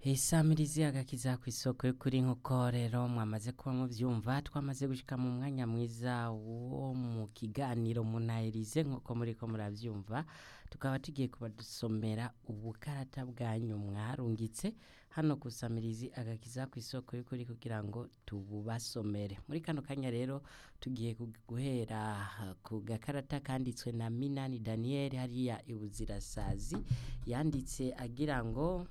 Isamirizi agakiza kw'isoko y'ukuri nk'uko rero mwamaze kuba muvyumva twamaze gushika mu mwanya mwiza wo mu kiganiro munahirize nk'uko muriko muravyumva tukaba tugiye kubadusomera ubukarata bwanyu mwarungitse hano kusamirizi agakiza kw'isoko y'ukuri kugira ngo tububasomere muri kano kanya rero tugiye guhera ku gakarata kanditswe na Minani Daniel hariya ibuzirasazi yanditse agira ngo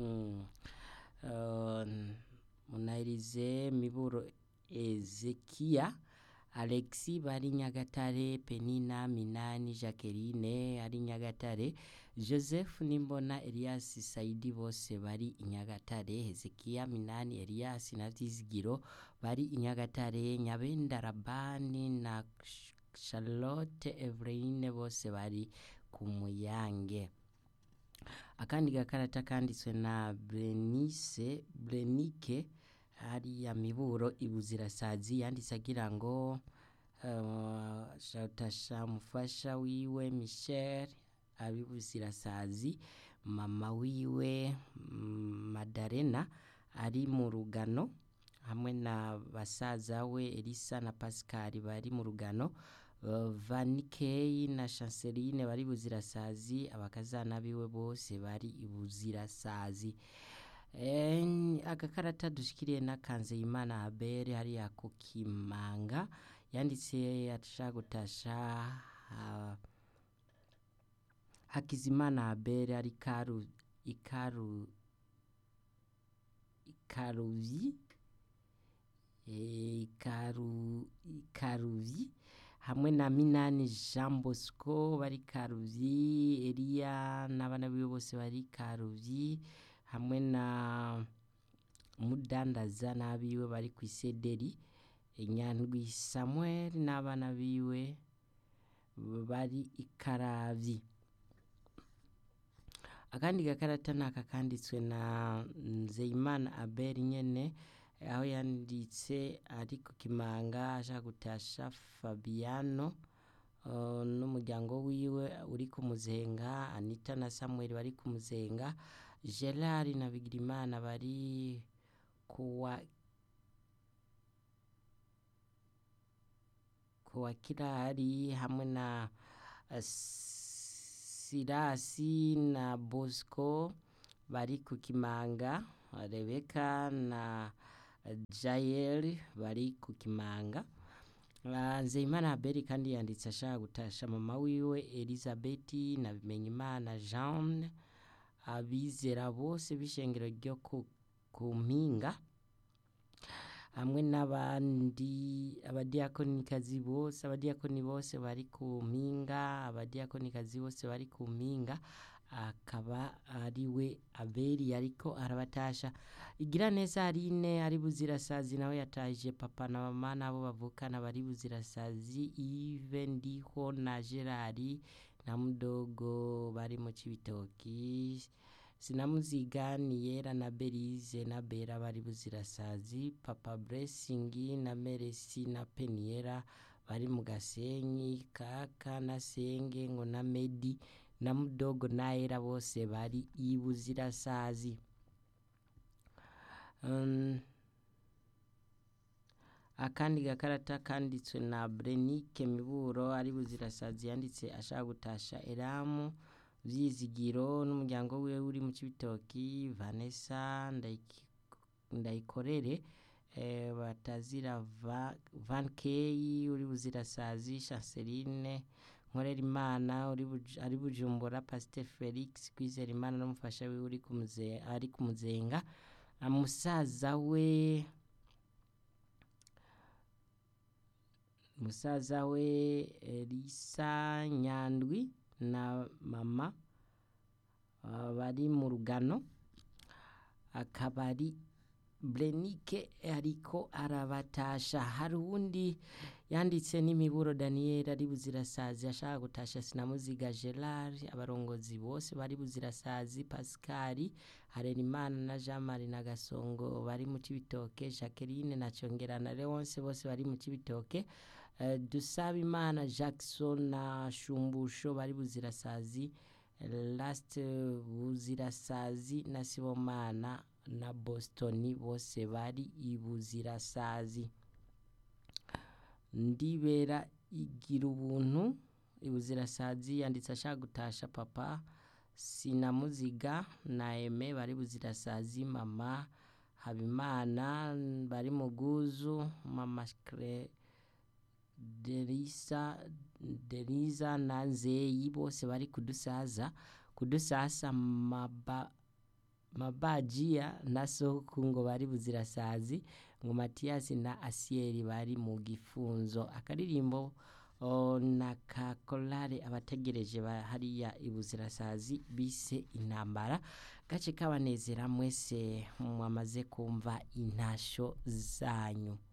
munahirize miburo Ezekia Alexi bari Nyagatare, Penina Minani Jacqueline ari Nyagatare, Joseph Nimbona Elias Saidi bose bari Nyagatare, Hezekia Minani Elias na Vyizigiro bari Nyagatare, Nyabenda Rabani na Charlotte Eveline bose bari ku Muyange. Akandi gakarata kanditswe na Brenike hariya miburo ibuzirasazi yanditse agira ngo shatasha mufasha wiwe Michel abibuzirasazi, mama wiwe Madarena ari mu Rugano hamwe na basaza we Elisa na Pascal bari mu Rugano, Vanikei na Chanceline bari buzirasazi, abakazana biwe bose bari ibuzirasazi. Agakarata dushikiriye na Kanzeyimana Abel hariya ku Kimanga yanditse ashaka gutasha Hakizimana Abel ari Karuvi hamwe na Minani Jean Bosco bari Karuvi, Elia n'abana biwe bose bari Karuvi hamwe na Mudandaza n'abiwe bari kw'isederi, Nyandwi Samuel n'abana biwe bari Ikaravi. Akandi gakarata naka kanditswe na Nzeyimana Abel nyene aho yanditse ari ku Kimanga ashaka gutasha Fabiano n'umuryango wiwe uri ku Muzenga, Anita na Samuel bari ku Muzenga, Gerard na Bigirimana bari kuwa Kirari hamwe na Sirasi na Bosco bari ku Kimanga, Rebeka na Jael bari ku Kimanga. Nzeyimana Abel kandi yanditse ashaka gutasha mama wiwe Elizabeth na Bimenyimana Jean, abizera bose b'ishengero ryo ku Mpinga hamwe n'abandi abadiakonikazi bose bari ku Mpinga, abadiakonikazi bose bari ku Mpinga, akaba ariwe Abeli ariko arabatasha. Igira neza Aline ari buzirasazi nawe yataje papa na mama nabo bavukana bari buzirasazi, Yves Ndiho na Gerard na Mudogo bari mu Cibitoki, Sinamuziganiye Yera na Berize na Bera bari buzirasazi, Papa Blessing na Meresi na Peniera bari mu Gasenyi, Kaka na Senge ngo na Medi na Mudogo na Era bose bari ibuzirasazi. Akandi gakarata kanditswe na Brenike miburo ari buzirasazi yanditse ashaka gutasha Elamu Vyizigiro n'umuryango wiwe uri mu Cibitoki, Vanessa Ndayikorere batazira Vankei uri buzirasazi, Chanceline Nkorera Imana ari Bujumbura, Pastor Felix Kwizera Imana n'umufasha wiwe ari ku Muzenga, musaza we Elisa Nyandwi na mama bari mu Rugano, akabari Brenike ariko arabatasha. Hari uwundi yanditse n'imiburo Daniel ari buzirasazi ashaka gutasha Sinamuziga Gerard, abarongozi bose bari buzirasazi, Pascal Harerimana na Jean Marie na Gasongo bari mu Cibitoke, Jacqueline na Congera na Leonce bose bari mu Cibitoke, Dusabimana Jackson na Shumbusho bari buzirasazi, Last buzirasazi na Sibomana na Boston bose bari ibuzirasazi. Ndibera igira ubuntu ibuzirasazi yanditse ashaka gutasha papa Sinamuziga na Aime bari buzirasazi, mama Habimana bari Muguzu, mama Deriza na Nzeyi bose bari kudusasa Mabajia na Soku ngo bari buzirasazi, ngo Mathias na Asieri bari mu Gifunzo. Akaririmbo na kakolare abategereje hariya ibuzirasazi bise intambara, gace kabanezera mwese mwamaze kumva intasho zanyu.